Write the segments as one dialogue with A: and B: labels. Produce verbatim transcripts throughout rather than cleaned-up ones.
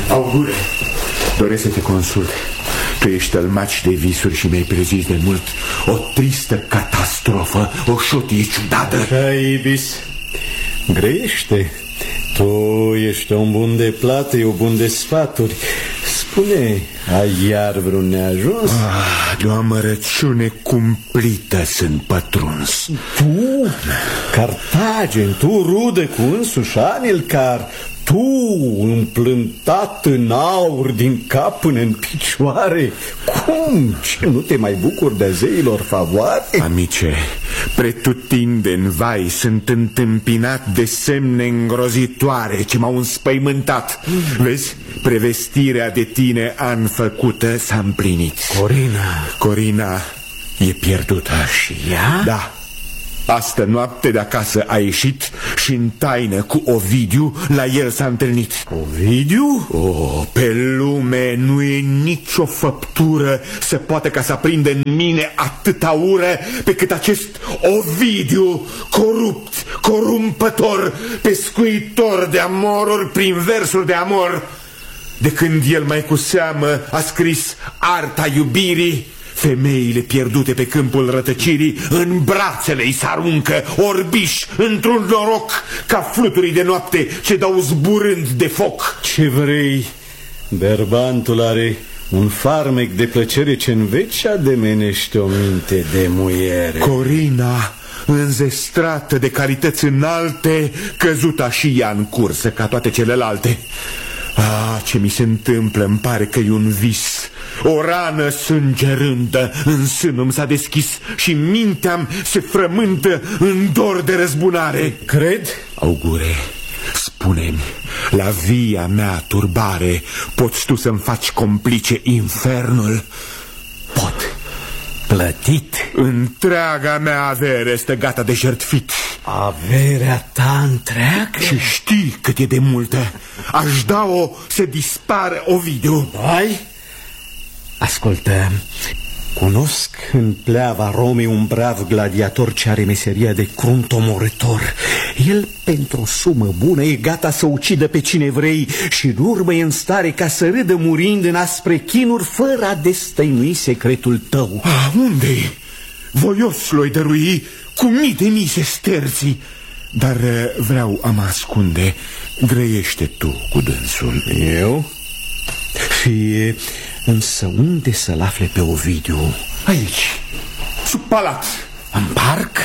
A: Augure, doresc să te consult. Tu ești tălmaci de visuri și mi-ai prezis de mult o tristă catastrofă, o șotie ciudată.
B: Așa, Ibis, grăiește. Tu ești un bun de plată, eu bun de sfaturi. Spune, ai iar vreun neajuns?
A: Ah, de o amărăciune cumplită sunt pătruns.
B: Tu, Cartagen, tu rudă cu însuși Amilcar, tu, împlântat în aur din cap până în picioare, cum? Ce, nu te mai bucuri de zeilor favoare?
A: Amice, pretutindeni, vai, sunt întâmpinat de semne îngrozitoare ce m-au înspăimântat. Vezi, prevestirea de tine an făcută s-a împlinit.
B: Corina.
A: Corina e pierdută.
B: Și ea?
A: Da. Astă noapte de acasă a ieșit și în taină cu Ovidiu la el s-a întâlnit.
B: Ovidiu?
A: Oh, pe lume nu e nicio făptură să poată ca să aprinde în mine atâta ură pe cât acest Ovidiu corupt, corumpător, pescuitor de amoruri prin versuri de amor. De când el mai cu seamă a scris Arta iubirii, femeile pierdute pe câmpul rătăcirii în brațele-i s-aruncă, orbiși într-un noroc, ca fluturii de noapte ce dau zburând de foc.
B: Ce vrei? Berbantul are un farmec de plăcere ce în veci ademenește o minte de muiere.
A: Corina, înzestrată de calități înalte, căzuta și ea în cursă ca toate celelalte. Ah, ce mi se întâmplă, îmi pare că e un vis. O rană sângerândă în sânul s-a deschis și mintea-mi se frământă în dor de răzbunare.
B: Cred?
A: Augure, spune-mi, la via mea turbare poți tu să-mi faci complice infernul?
B: Pot. Plătit?
A: Întreaga mea avere este gata de jertfit.
B: Averea ta întreagă?
A: Și știi cât e de multă. Aș da-o să dispară Ovidiu.
B: Ai? Ascultă, cunosc în pleava Romei un brav gladiator ce are meseria de crunt omorător. El, pentru o sumă bună, e gata să ucidă pe cine vrei și în urmă e în stare ca să râdă murind în aspre chinuri fără a destăinui secretul tău.
A: Ah, unde-i? Voios l-o-i dărui cu mii de mii sesterții, dar vreau a mă ascunde. Grăiește tu cu dânsul.
B: Eu? Fie... Însă unde să-l afle pe Ovidiu?
A: Aici, sub palat.
B: În parc?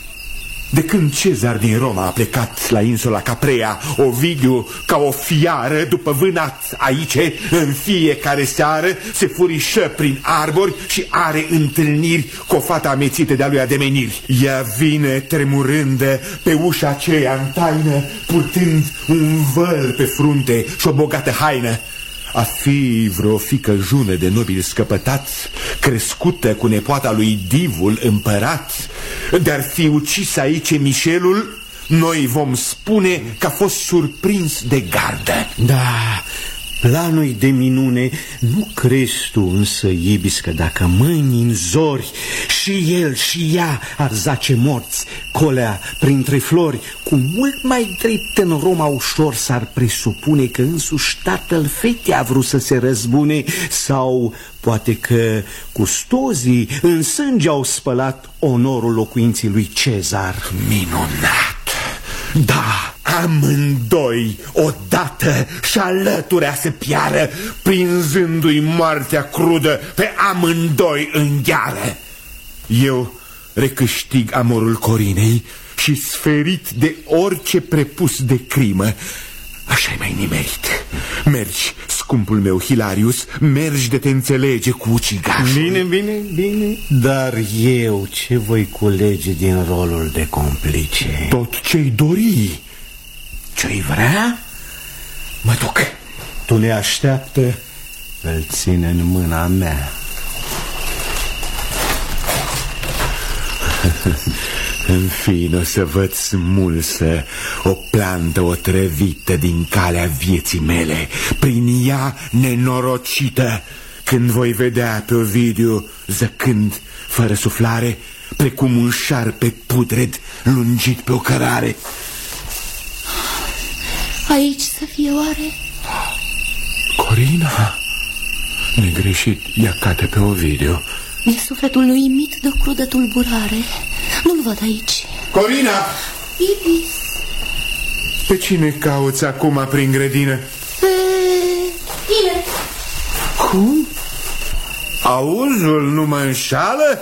A: De când Cezar din Roma a plecat la insula Caprea, Ovidiu, ca o fiară după vânat aici, în fiecare seară se furișă prin arbori și are întâlniri cu o fată amețită de-a lui Ademeniri. Ea vine tremurândă pe ușa aceea în taină, purtând un văl pe frunte și o bogată haină. A fi vreo fică jună de nobil scăpătat, crescută cu nepoata lui Divul împărat, de-ar fi ucis aici Mișelul, noi vom spune că a fost surprins de gardă.
B: Da, planul de minune. Nu crezi tu însă, Ibis, că dacă mâini în zori și el și ea ar zace morți, colea printre flori, cu mult mai drept în Roma ușor s-ar presupune că însuși tatăl fetei a vrut să se răzbune, sau poate că custozii în sânge au spălat onorul locuinții lui Cezar.
A: Minunat! Da, amândoi odată și alăturea să piară, prinzându-i moartea crudă pe amândoi în gheară. Eu recâștig amorul Corinei și sferit de orice prepus de crimă. Așa-i mai nimerit. Mergi, scumpul meu Hilarius, mergi de te înțelege cu ucigașul.
B: Bine, bine, bine. Dar eu ce voi culege din rolul de complice?
A: Tot ce-i dori.
B: Ce-i vrea? Mă duc. Tu ne așteaptă, îl ține în mâna mea.
A: În fine o să văd smulsă o plantă otrăvită din calea vieții mele, prin ea nenorocită, când voi vedea pe Ovidiu zăcând fără suflare, precum un șarpe putred lungit pe o cărare.
C: Aici să fie oare?
A: Corina, negreșit, ia cate pe Ovidiu.
C: E sufletul uimit de o crudă tulburare. Nu-l văd aici.
A: Corina!
C: Ibis!
A: Pe cine cauți acum prin grădină?
C: Pe tine.
A: Cum? Auzul nu mă înșală?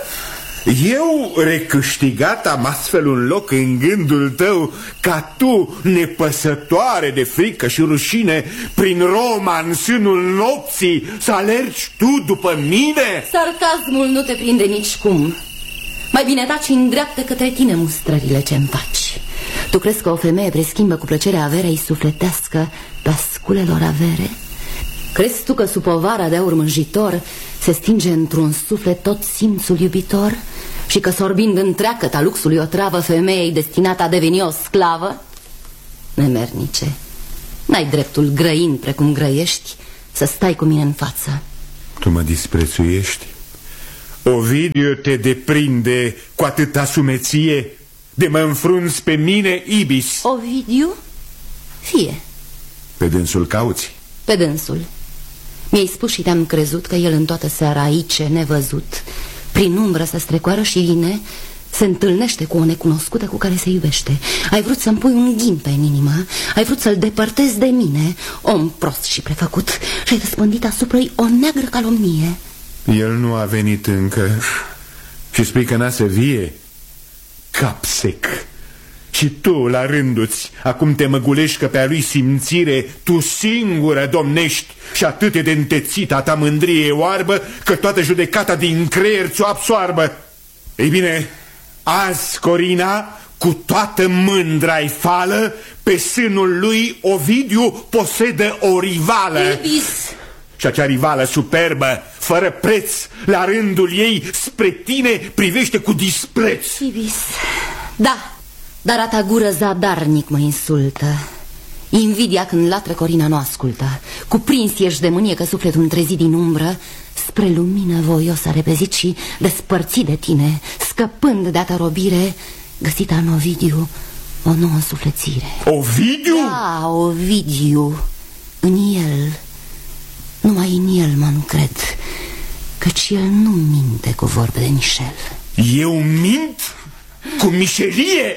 A: Eu, recâștigat, am astfel un loc în gândul tău, ca tu, nepăsătoare de frică și rușine, prin Roma, în sânul nopții, să alergi tu după mine?
C: Sarcasmul nu te prinde nicicum. Mai bine taci îndreaptă către tine mustrările ce-mi faci. Tu crezi că o femeie preschimbă cu plăcere averea ei sufletească pe asculelor avere? Crezi tu că sub povara de aur mânjitor se stinge într-un suflet tot simțul iubitor? Și că sorbind întreagăta luxului o travă femeii destinată a deveni o sclavă? Nemernice, n-ai dreptul grăind precum grăiești să stai cu mine în față.
A: Tu mă disprețuiești? Ovidiu te deprinde cu atâta sumeție de mă înfrunzi pe mine, Ibis?
C: Ovidiu? Fie.
A: Pe dânsul cauți?
C: Pe dânsul. Mi-ai spus și te-am crezut că el în toată seara aici, nevăzut, prin umbră se strecoară și vine, se întâlnește cu o necunoscută cu care se iubește. Ai vrut să-mi pui un ghimpe în inimă, ai vrut să-l depărtezi de mine, om prost și prefăcut, și ai răspândit asupra-i o neagră calomnie.
A: El nu a venit încă și spui că n-a să vie? Cap sec. Și tu, la rânduți, acum te măgulești că pe-a lui simțire tu singură domnești și atât de întețită a ta mândrie oarbă că toată judecata din creier ți-o absoarbă. Ei bine, azi, Corina, cu toată mândra-i fală, pe sânul lui Ovidiu posedă o rivală.
C: Ibis!
A: Și acea rivală superbă, fără preț, la rândul ei, spre tine privește cu dispreț.
C: Ibis, da, dar a ta gură zadarnic mă insultă. Invidia când latră Corina nu ascultă. Cuprins ești de mânie că sufletul întrezi din umbră, spre lumină voios a repezit și despărțit de tine, scăpând de-a ta robire, găsita în Ovidiu o nouă însuflețire.
A: Ovidiu?
C: Da, Ovidiu. În el, numai în el mă încred, căci el nu minte cu vorbe de nișel.
A: Eu mint? Cu mișelie?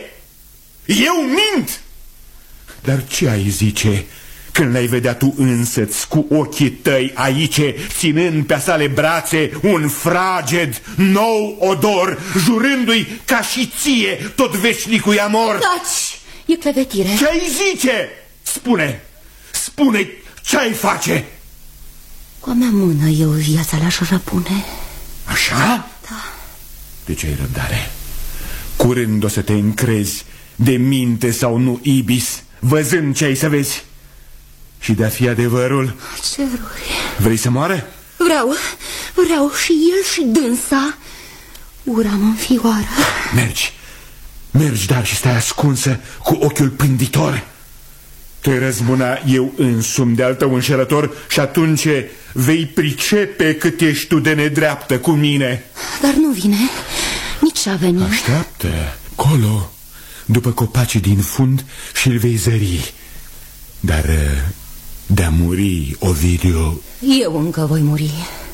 A: Eu mint? Dar ce ai zice când l-ai vedea tu însăți cu ochii tăi aici, ținând pe sale brațe un fraged nou odor, jurându-i ca și ție tot veșnicul amor?
C: Taci! E clevetire.
A: Ce ai zice? Spune, spune, ce ai face?
C: Cu a mea mână eu viața le-aș răpune.
A: Așa?
C: Da.
A: De ce ai răbdare? Curând o să te încrezi de minte sau nu, Ibis, văzând ce ai să vezi. Și de-a fi adevărul,
C: ceruri,
A: vrei să moară?
C: Vreau, vreau și el și dânsa. Ura mă înfioară.
A: Mergi, mergi, dar și stai ascunsă cu ochiul pânditor. Te răzbuna eu însumi de-al tău înșelător și atunci vei pricepe cât ești tu de nedreaptă cu mine.
C: Dar nu vine, nici a venit.
A: Așteaptă, colo, după copacii din fund și-l vei zări. Dar de-a muri, Ovidiu,
C: eu încă voi muri.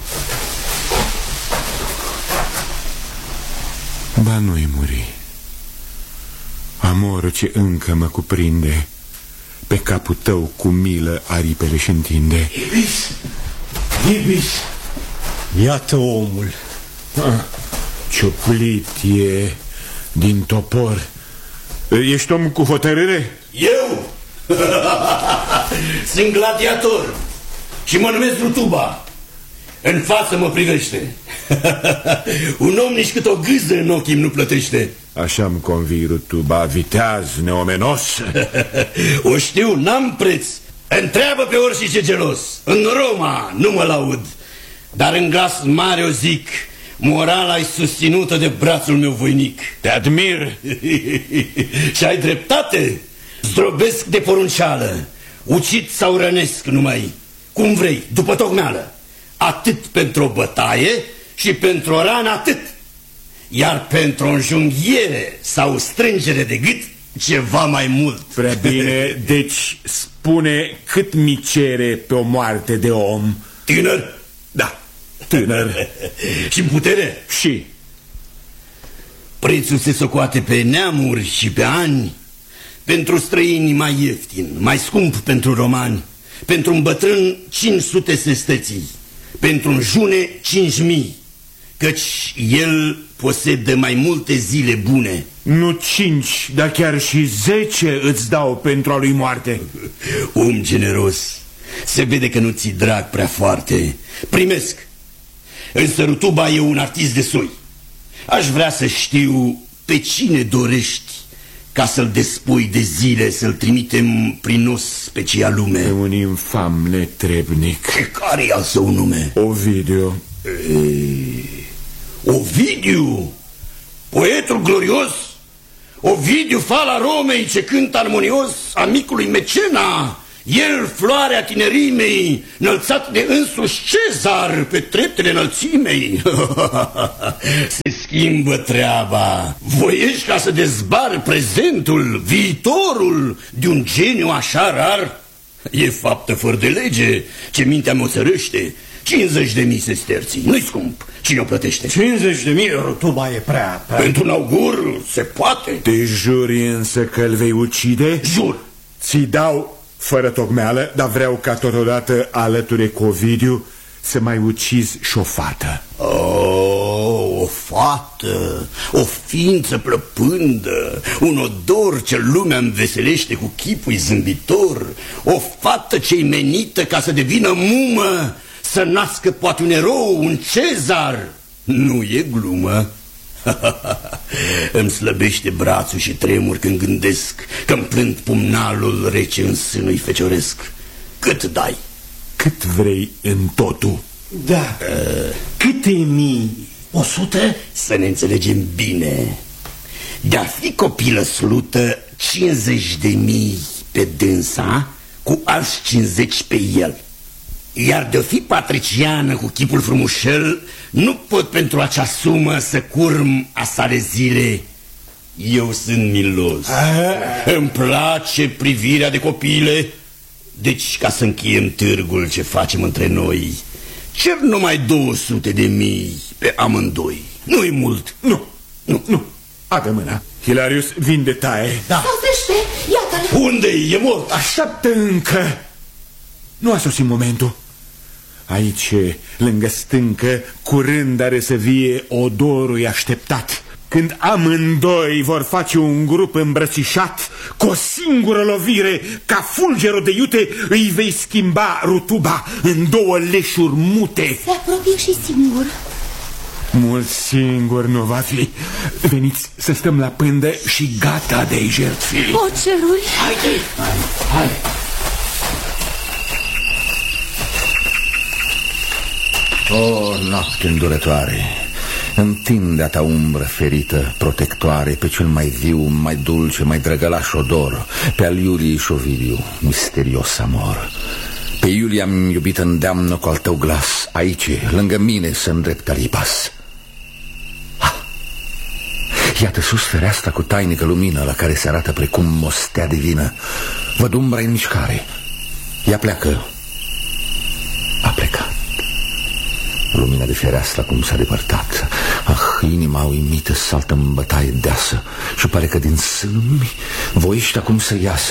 A: Ba nu-i muri. Amorul ce încă mă cuprinde, pe capul tău cu milă aripele și întinde.
B: Ibis! Ibis! Iată omul.
A: Ah, cioplit e din topor. Ești om cu hotărâre?
D: Eu? Sunt gladiator și mă numesc Rutuba. În față mă privește. Un om nici cât o gâzdă în ochii nu plătește.
A: Așa-mi convii, Rutuba, viteaz, neomenos.
D: O știu, n-am preț. Întreabă pe orice gelos. În Roma nu mă laud, dar în glas mare o zic: morala-i susținută de brațul meu voinic.
A: Te admir.
D: Și ai dreptate. Zdrobesc de porunceală, ucid sau rănesc numai cum vrei, după tocmeală. Atât pentru o bătaie și pentru o rană atât. Iar pentru o înjunghiere sau strângere de gât ceva mai mult.
A: Prea bine, deci spune cât mi cere pe o moarte de om.
D: Tânăr?
A: Da, tânăr.
D: Și în putere?
A: Și.
D: Prețul se socoate pe neamuri și pe ani. Pentru străini mai ieftin, mai scump pentru romani. Pentru un bătrân cinci sute sestății, pentru un june cinci mii, căci el posedă mai multe zile bune.
A: Nu cinci, dar chiar și zece îți dau pentru a lui moarte.
D: Om generos, se vede că nu ți drag prea foarte. Primesc. Însă Rutuba e un artist de soi. Aș vrea să știu pe cine dorești ca să-l despui de zile, să-l trimitem prin os pe cea lume.
A: Pe un infam netrebnic.
D: Care-i al său nume?
A: Ovidiu.
D: Ei, Ovidiu, poetul glorios, Ovidiu, fala Romei, ce cântă armonios, amicului Mecena, el, floarea tinerimei, înălțat de însuși Cezar pe treptele înălțimei. Se schimbă treaba. Voiești ca să dezbar prezentul, viitorul de un geniu așa rar? E faptă fără de lege, ce mintea mă țărăște. cincizeci de mii sesterții, nu-i scump. Cine o plătește?
B: cincizeci de mii, Rutuba, e prea, prea...
D: Pentru un augur se poate.
A: Te juri însă că îl vei ucide?
D: Jur.
A: Ți dau fără tocmeală, dar vreau ca totodată alături cu Ovidiu să mai ucizi și o fată.
D: Oh, o fată, o ființă plăpândă, un odor ce lumea înveselește cu chipul zâmbitor, o fată ce-i menită ca să devină mumă, să nască poate un erou, un Cezar. Nu e glumă. Îmi slăbește brațul și tremur când gândesc că-mi plând pumnalul rece în sânul-i fecioresc. Cât dai?
A: Cât vrei în totul.
B: Da, uh, câte mii? O sută?
D: Să ne înțelegem bine. De-a fi copilă slută, cincizeci de mii pe dânsa, cu alți cincizeci pe el. Iar de-o fi patriciană cu chipul frumușel, nu pot pentru acea sumă să curm a sale zile. Eu sunt milos. Îmi place privirea de copile. Deci, ca să încheiem târgul ce facem între noi, cer numai două sute de mii pe amândoi. Nu-i mult.
A: Nu, nu, nu. Adă mâna. Hilarius, vinde taie.
B: Da.
C: Sosește, iată-l.
D: Unde-i? E mort.
A: Așteaptă încă. Nu a sosit momentul. Aici, lângă stâncă, curând are să vie odorul așteptat. Când amândoi vor face un grup îmbrățișat, cu o singură lovire, ca fulgerul de iute, îi vei schimba Rutuba în două leșuri mute.
C: Se apropie și singur.
A: Mult singur nu va fi. Veniți să stăm la pândă și gata de-i jertfi.
C: O, ceruri!
D: Haide, hai, hai.
E: O, noapte îndurătoare, întinde-a ta umbră ferită, protectoare, pe cel mai viu, mai dulce, mai drăgălaș odor, pe al Iuliei și Ovidiu, misterios amor. Pe Iulia am iubit îndeamnă cu al tău glas, aici, lângă mine, să îndrept alipas. Ha! Iată sus fereastra cu tainică lumină, la care se arată precum mostea divină. Văd umbra în mișcare. Ea pleacă. A plecat. Lumina de fereastră cum s-a depărtat. Ah, inima uimită saltă în bătaie deasă și pare că din sâmi voiește acum să iasă.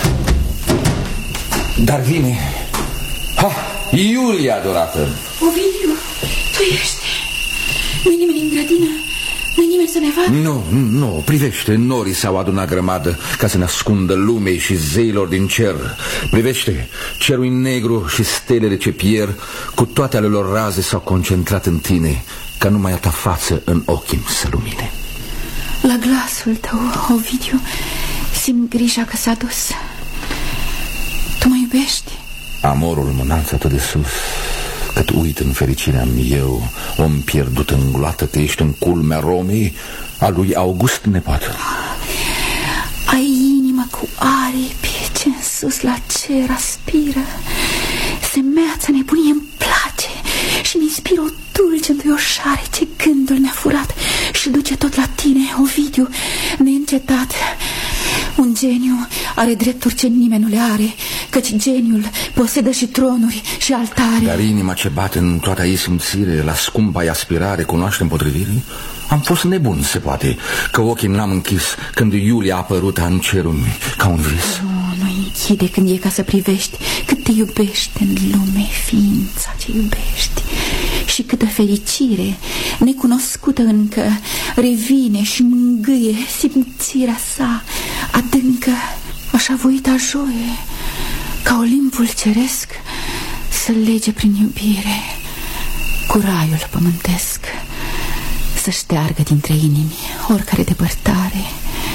E: Dar vine. Ha, Iulia adorată.
F: Ovidiu, tu ești. Nu-i nimeni în grădină? Nu-i nimeni să ne vadă?
E: Nu, nu, privește, norii s-au adunat grămadă ca să ne ascundă lumei și zeilor din cer. Privește, cerul negru și stelele ce pierd, cu toate ale lor raze s-au concentrat în tine, ca numai a ta față în ochii să lumine.
F: La glasul tău, Ovidiu, simt grija că s-a dus. Tu mă iubești?
E: Amorul mă înalță atât de sus, cât uit în fericirea mea eu, om pierdut în gloată, că ești în culmea Romei, a lui August nepoată.
F: Ai inimă cu aripi ce în sus la cer aspiră, semeața nebunie îmi place și mi inspiră o dulce înduioșare ce gândul mi-a furat și duce tot la tine, Ovidiu, neîncetat. geniu are drepturi ce nimeni nu le are, căci geniul posedă și tronuri și altare.
E: Dar inima ce bate în toată ei simțire, la scumpa aspirare, cunoaște împotrivirii? Am fost nebun, se poate, că ochii n-am închis când Iulia a apărut în cerul meu, ca un vis.
F: Nu, nu închide când e ca să privești cât te iubește în lume ființa ce iubești. Și câtă fericire, necunoscută încă, revine și mângâie simțirea sa adâncă, așa voita joie, ca olimpul ceresc să lege prin iubire cu raiul pământesc, să șteargă dintre inimi oricare depărtare.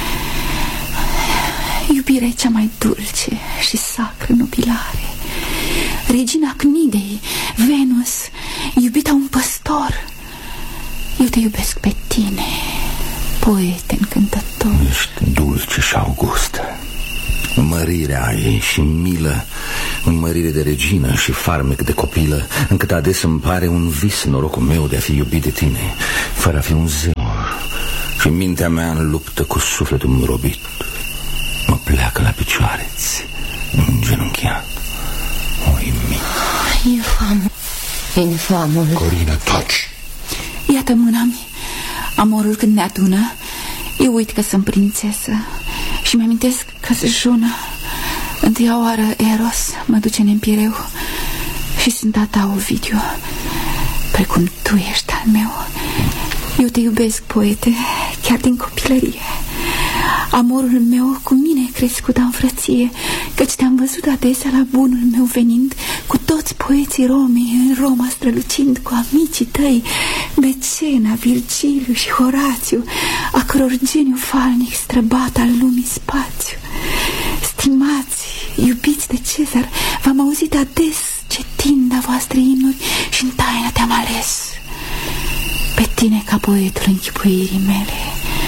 F: Iubirea e cea mai dulce și sacră nubilare. Regina Cnidei, Venus, iubita un păstor. Eu te iubesc pe tine, poete încântător.
E: Ești dulce și augustă, mărirea ei și milă, mărire de regină și farmec de copilă, încât ades îmi pare un vis norocul meu de a fi iubit de tine, fără a fi un zeu. Și mintea mea în luptă cu sufletul înrobit mă pleacă la picioare-ți îngenunchiat. O, Imi.
C: Infam, infamul.
A: Corina, taci.
F: Iată mâna-mi, amorul când ne adună. Eu uit că sunt prințesă și mi-amintesc că zjună. Întâia oară Eros mă duce în Empireu și sunt a ta, Ovidiu, precum tu ești al meu. Eu te iubesc, poete, chiar din copilărie. Amorul meu cu mine crescut în frăție, căci te-am văzut adesea la bunul meu venind cu toți poeții Romei în Roma strălucind, cu amicii tăi Becena, Virgiliu și Horațiu, a căror geniu falnic străbat al lumii spațiu. Stimați, iubiți de Cezar, v-am auzit ades cetind a voastre imnuri și în taină te-am ales pe tine ca poetul închipuirii mele.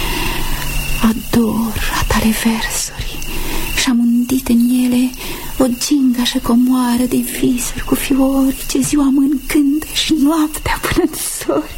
F: Ador a tale versuri și-am undit în ele o gingașă comoară de visuri cu fiori ce ziua mă încântă și noaptea până în sori.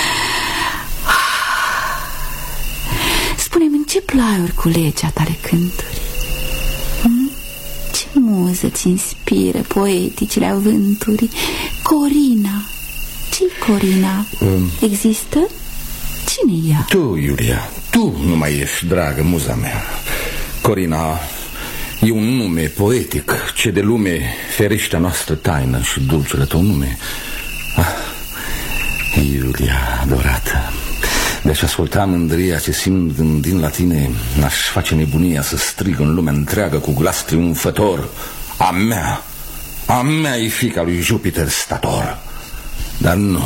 F: Spune-mi, în ce plaiuri culegi a tale cânturi? Hmm? Ce muză ți inspiră poeticile avânturi? Corina. Ce-i Corina? Um. Există? Cine-i ea?
E: Tu, Iulia, tu nu mai ești, dragă muza mea. Corina e un nume poetic ce de lume ferește noastră taină și dulcele tău nume. Ah, Iulia adorată, de-aș asculta mândria ce simt gândind la tine, n-aș face nebunia să strig în lumea întreagă cu glas triumfător: a mea, a mea e fiica lui Jupiter stator. Dar nu,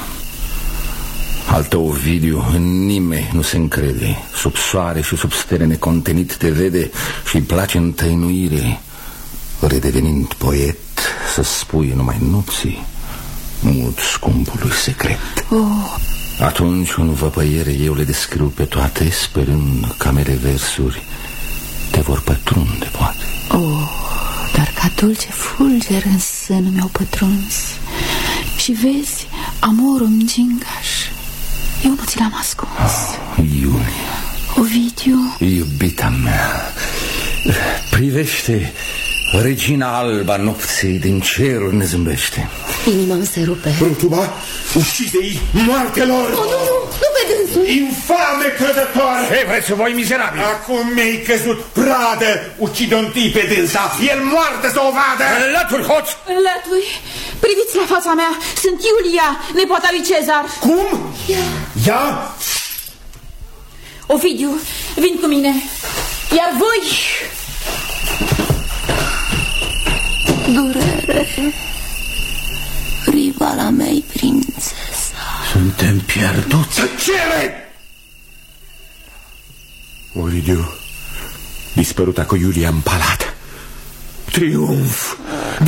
E: al tău, Ovidiu, în nimeni nu se încrede. Sub soare și sub stele necontenit te vede și-i place în tăinuire, redevenind poet, să spui numai nopții mult scumpului secret.
F: Oh.
E: Atunci, în văpăiere, eu le descriu pe toate, sperând ca mele versuri te vor pătrunde, poate.
F: Oh, dar ca dulce fulger în sânul meu pătruns. Și vezi, amorul-mi gingaș, eu nu ți l-am ascuns.
E: Oh, Iulia,
F: Ovidiu,
E: iubita mea, privește, regina alba nopții din ceruri ne zâmbește.
C: Inima îmi se rupe.
A: Rutuba, ucide-i, moartelor!
C: Oh, nu, nu, nu pe dânsul!
A: Infame crădătoare!
E: Ce vreți voi, mizerabil?
A: Acum mi-ai căzut pradă, ucide-o întâi pe dânsa, el moartă să o vadă!
E: Înlături, hoț!
F: Înlături, priviți la fața mea, sunt Iulia, nepoata lui Cezar.
A: Cum?
C: Ia!
A: Ia?
F: Ovidiu, vin cu mine, iar voi...
C: Durere, rivala mea-i prințesa.
E: Suntem pierduți.
A: Tăcere! Ovidiu, dispăruta cu Iulia în palat. Triumf!